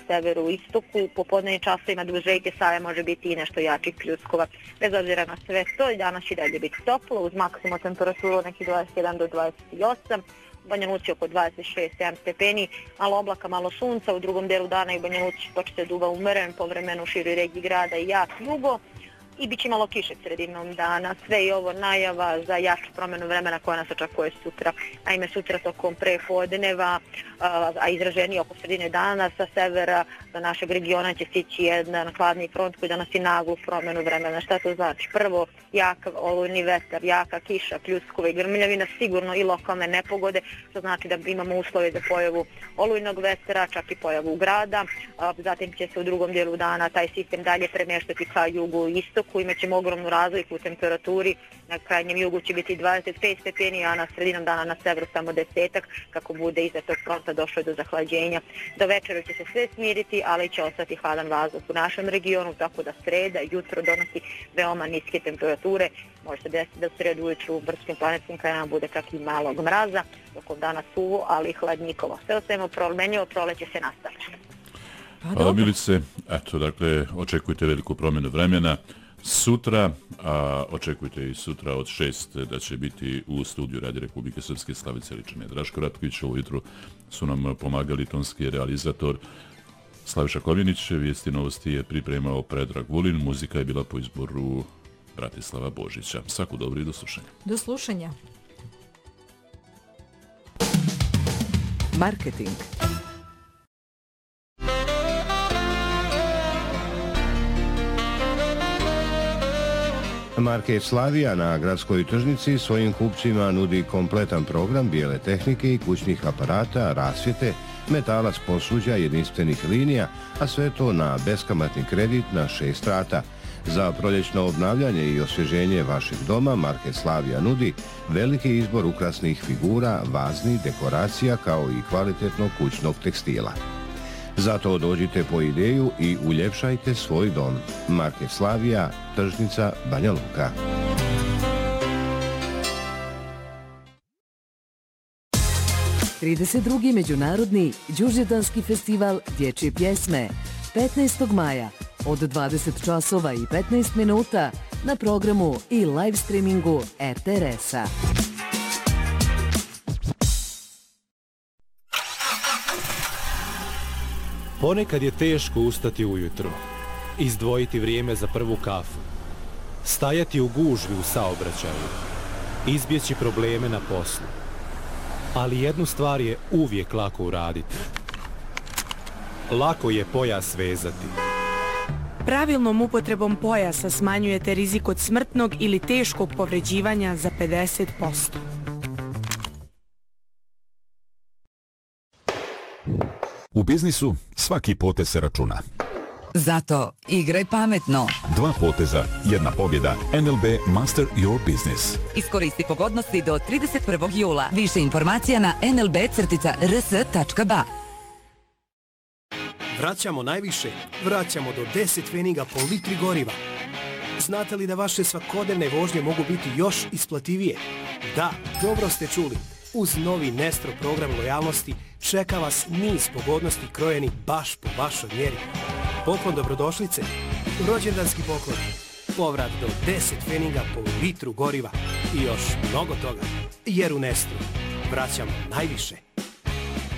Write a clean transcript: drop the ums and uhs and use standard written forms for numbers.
severu i istoku, popodnevnim časovima duž reke Save može biti i nešto jačih pljuskova. Bez obzira na sve to, danas će dalje biti toplo, uz maksimum temperaturu nekih 21 do 28, u Banja Luci oko 26-7 stepeni, malo oblaka, malo sunca, u drugom delu dana i u Banja Luci počne duva umeren, povremeno u široj regiji grada i jak jugo. I bit će malo kiše sredinom dana. Sve i ovo najava za jaču promjenu vremena koja nas očekuje sutra. Naime, sutra tokom prepodneva, a izraženije oko sredine dana sa severa do našeg regiona će stići jedan hladni front koji donosi naglu promjenu vremena. Šta to znači? Prvo, jak olujni vetar, jaka kiša, pljuskove i grmljavina, sigurno i lokalne nepogode, što znači da imamo uslove za pojavu olujnog vetra, čak i pojavu grada. Zatim će se u drugom dijelu dana taj sistem dalje premještati ka jugu i istoku. Imaćemo ogromnu razliku u temperaturi, na krajnjem jugu će biti 25 stepeni, a na sredinom dana na severu samo 10, kako bude iza tog fronta došlo do zahlađenja. Do večera će se sve smiriti, ali će ostati hladan vazduh u našem regionu, tako da sreda jutro donosi veoma niske temperature. Može se desiti da u sredu ujutru u brdskim planetskim krajima bude čak i malog mraza, tokom dana suvo, ali i hladnjikovo. Sve o svemu promenjivo, proleće se nastavlja. Hvala Milice, eto dakle očekujte veliku promjenu vremena. Sutra, a očekujte i sutra od 6 da će biti u studiju Radija Republike Srpske Slavice Ličane. Draško Ratković, ovo jutro su nam pomagali tonski realizator Slaviša Kovjenić, vijesti novosti je pripremao Predrag Vulin, muzika je bila po izboru Bratislava Božića. Svako dobro i do slušanja. Do slušanja. Marketing. Market Slavija na gradskoj tržnici svojim kupcima nudi kompletan program bijele tehnike i kućnih aparata, rasvjete, metalac, posuđa, jedinstvenih linija, a sve to na beskamatni kredit na 6 rata. Za proljećno obnavljanje i osvježenje vašeg doma Market Slavija nudi veliki izbor ukrasnih figura, vazni, dekoracija kao i kvalitetnog kućnog tekstila. Zato dođite po ideju i uljepšajte svoj dom. Market Slavija, tržnica Banja Luka. –32. Međunarodni Đurđevdanski festival dječje pjesme 15. maja od 20 časova i 15 minuta na programu i live streamingu RTRS-a. Ponekad je teško ustati ujutro, izdvojiti vrijeme za prvu kafu, stajati u gužvi u saobraćaju, izbjeći probleme na poslu. Ali jednu stvar je uvijek lako uraditi. Lako je pojas vezati. Pravilnom upotrebom pojasa smanjujete rizik od smrtnog ili teškog povređivanja za 50%. U biznisu svaki potez se računa. Zato igraj pametno. 2 poteza, 1 pobjeda. NLB Master Your Business. Iskoristi pogodnosti do 31. jula. Više informacija na nlb-rs.ba. Vraćamo najviše, vraćamo do 10 pfeniga po litri goriva. Znate li da vaše svakodnevne vožnje mogu biti još isplativije? Da, dobro ste čuli. Uz novi Nestro program lojalnosti čeka vas niz pogodnosti krojeni baš po vašoj mjeri. Poklon dobrodošlice, rođendanski poklon, povrat do 10 pfeniga po litru goriva i još mnogo toga. Jer u Nestru vraćamo najviše.